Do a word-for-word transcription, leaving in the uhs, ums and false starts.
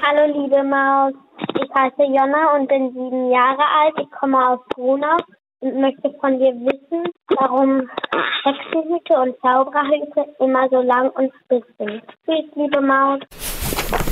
Hallo liebe Maus, ich heiße Jonna und bin sieben Jahre alt. Ich komme aus Gronau und möchte von dir wissen, warum Hexenhüte und Zaubererhüte immer so lang und spitz sind. Tschüss, liebe Maus.